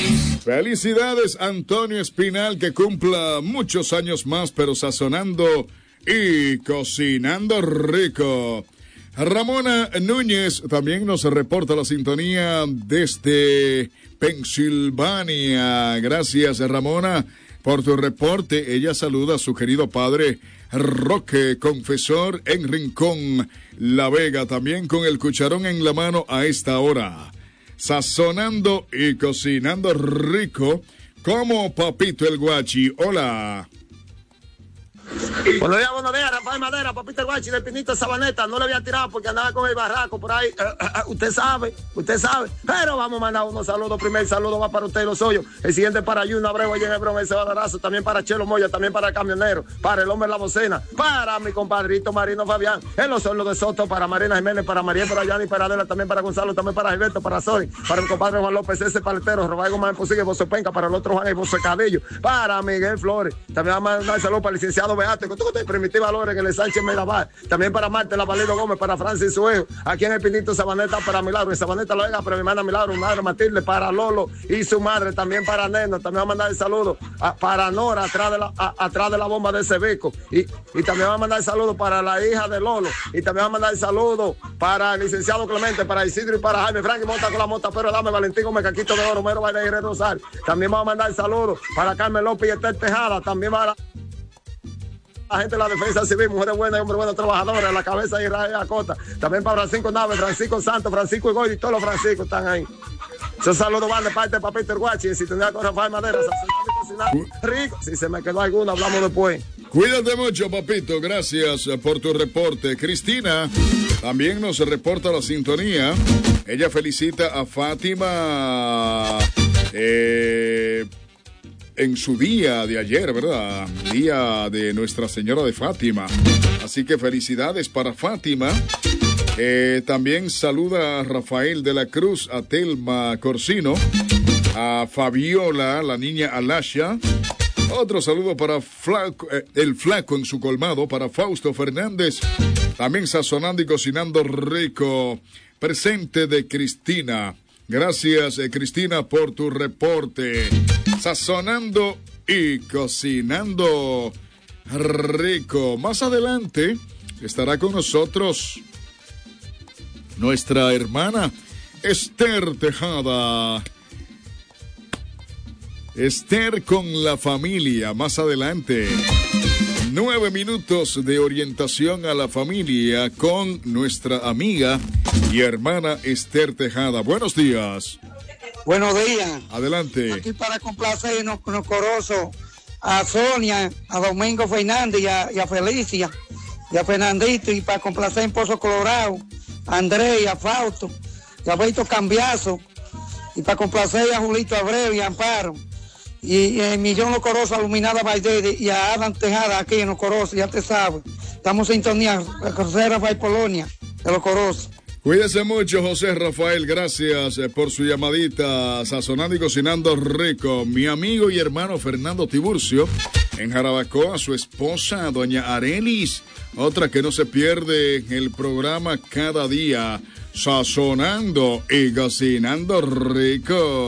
Felicidades Antonio Espinal, que cumpla muchos años más, pero sazonando y cocinando rico. Ramona Núñez también nos reporta la sintonía desde Pensilvania. Gracias, Ramona, por tu reporte. Ella saluda a su querido padre Roque, confesor en Rincón, La Vega, también con el cucharón en la mano a esta hora. Sazonando y cocinando rico como Papito el Guachi. Hola. Buenos días, Rafael Madera, Papito el Guachi del Pinito Sabaneta. No le había tirado porque andaba con el barraco por ahí. Usted sabe. Pero vamos a mandar unos saludos. Primer saludo va para usted y los suyos. El siguiente para Juno Abreu, allá en el Bronx, ese badarazo. También para Chelo Moya, también para el camionero, para el hombre de la bocena, para mi compadrito Marino Fabián, en los hornos de Soto, para Marina Jiménez, para María, para Yanni, para Adela, también para Gonzalo, también para Gilberto, para Sony, para mi compadre Juan López, ese paletero, Robayo Gómez Posible, Bozo Penca, para el otro Juan y Bozo Cadillo, para Miguel Flores. También vamos a mandar saludos para el licenciado Beate, que tú te Primitiva Lores, que le Sánchez Mirabal. También para Marte, la Valido Gómez, para Francis Suejo, aquí en el Pinito Sabaneta, para Milagro, en Sabaneta Lo Vega, para mi hermana Milagro, madre Matilde, para Lolo y su madre, también para Neno, también va a mandar el saludo para Nora, atrás de la bomba de ese bico, y también va a mandar el saludo para la hija de Lolo, y también va a mandar el saludo para el licenciado Clemente, para Isidro y para Jaime, Frankie Monta con la mota, pero dame Valentín Gómez, Caquito de Oro, Mero Baile y Rosal. También va a mandar el saludo para Carmen López y Esther Tejada, también va la gente de la defensa civil, mujeres buenas y hombres buenos trabajadores, la cabeza de Israel Acota, también para Francisco Nave, Francisco Santos, Francisco Igoy y todos los Franciscos están ahí. Esos saludos van de parte de Papito el Guachi, en sintonía con Rafael Madera, rico. Si se me quedó alguno, hablamos después. Cuídate mucho, papito, gracias por tu reporte. Cristina también nos reporta la sintonía. Ella felicita a Fátima en su día de ayer, ¿verdad? Día de Nuestra Señora de Fátima. Así que felicidades para Fátima. También saluda a Rafael de la Cruz, a Telma Corsino, a Fabiola, la niña Alasha. Otro saludo para el Flaco en su colmado, para Fausto Fernández. También sazonando y cocinando rico. Presente de Cristina. Gracias, Cristina, por tu reporte. Sazonando y cocinando rico. Más adelante estará con nosotros nuestra hermana Esther Tejada. Esther con la familia, más adelante. 9 minutos de orientación a la familia con nuestra amiga y hermana Esther Tejada. Buenos días. Buenos días. Adelante. Aquí para complacernos con los corosos a Sonia, a Domingo Fernández y a Felicia y a Fernandito, y para complacer en Pozo Colorado a Andrés y a Fausto y a Beto Cambiazo, y para complacer a Julito Abreu y a Amparo y el Millón Los Corosos, a Luminada Baidede y a Adam Tejada aquí en Los Corosos, ya te sabes. Estamos en sintonía, José Rafael Polonia de Los Corosos. Cuídese mucho, José Rafael, gracias por su llamadita. Sazonando y cocinando rico. Mi amigo y hermano Fernando Tiburcio, en Jarabacoa, su esposa, doña Arelis, otra que no se pierde en el programa cada día, sazonando y cocinando rico.